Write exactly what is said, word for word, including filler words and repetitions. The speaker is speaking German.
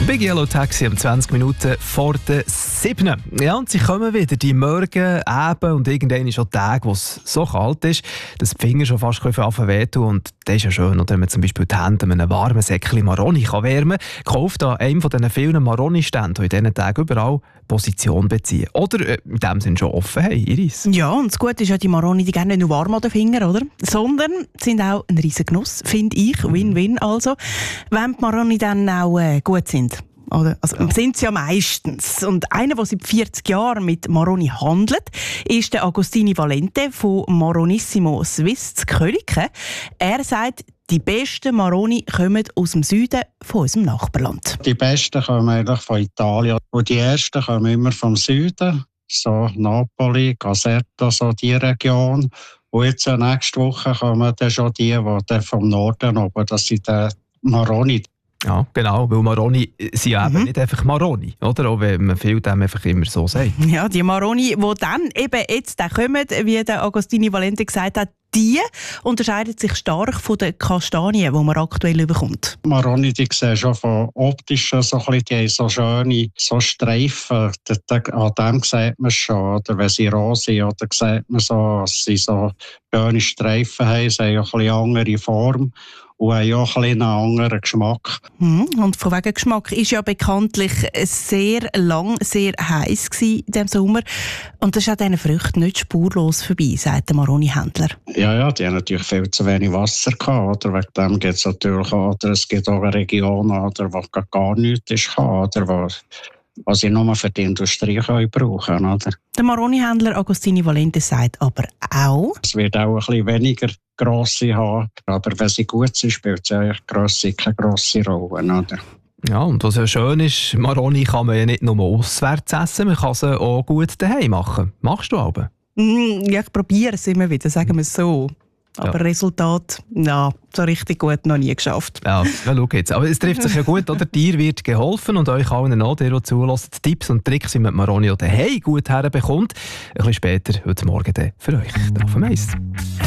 Big Yellow Taxi um zwanzig Minuten vor der sieben. Ja, und sie kommen wieder, die Morgen, Abend und irgendwann ist auch Tag, wo es so kalt ist, dass die Finger schon fast anfangen wehtun. Und das ist ja schön, oder, wenn man zum Beispiel die Hände mit einem warmen Säckchen Maroni kann wärmen kann. Kauft an einem von diesen vielen Maroni-Ständen, die in diesen Tagen überall Position beziehen. Oder äh, in dem Sinne schon offen haben, Iris. Ja, und das Gute ist ja, die Maroni, die gehen nicht nur warm an den Fingern, oder? Sondern sind auch ein riesen Genuss, finde ich. Win-win also. Wenn die Maroni dann auch äh, gut sind. Oder? Also, ja. Sind sie ja meistens. Und einer, der seit vierzig Jahren mit Maroni handelt, ist der Agostini Valente von Maronissimo Swiss zu Köliken. Er sagt, die besten Maroni kommen aus dem Süden von unserem Nachbarland. Die besten kommen eigentlich von Italien. Und die ersten kommen immer vom Süden, so Napoli, Caserta, so die Region. Und jetzt nächste Woche kommen dann schon die, die vom Norden oben, das sind die Maroni. Ja, genau, weil Maroni sind ja mhm. eben nicht einfach Maroni, oder? Auch wenn man viel dem einfach immer so sagt. Ja, die Maroni, die dann eben jetzt kommen, wie der Agostini Valente gesagt hat, die unterscheiden sich stark von den Kastanien, die man aktuell bekommt. Maroni, die sehen schon von optischen so ein bisschen, die haben so schöne so Streifen. An dem sieht man schon, oder wenn sie roh sind, oder sieht man so, dass sie so schöne Streifen haben, sie haben auch ein bisschen andere Form. Und haben auch ein einen anderen Geschmack. Und von wegen Geschmack ist ja bekanntlich sehr lang, sehr heiß in diesem Sommer. Und das ist an diesen Früchten nicht spurlos vorbei, sagt der Maroni-Händler. Ja, ja, die haben natürlich viel zu wenig Wasser gehabt. Oder? Wegen dem gibt es natürlich auch, oder es gibt auch Regionen, oder, wo gar nichts ist, oder wo, was sie nur für die Industrie können brauchen können. Der Maroni-Händler Agostini Valente sagt aber auch, es wird auch ein bisschen weniger grosse haben, aber wenn sie gut sind, spielt sie eigentlich grosse, keine grosse Rolle. Oder? Ja, und was ja schön ist, Maroni kann man ja nicht nur auswärts essen, man kann sie auch gut daheim machen. Machst du aber? Mm, ja, ich probiere es immer wieder, sagen wir es so. Aber ja. Resultat, ja, so richtig gut noch nie geschafft. Ja, ja, schau jetzt. Aber es trifft sich ja gut, oder? Dir wird geholfen und euch allen auch, die zuhören, Tipps und Tricks, wie man Maroni oder hey gut herbekommt. Ein bisschen später, heute Morgen dann für euch. Auf dem Eis.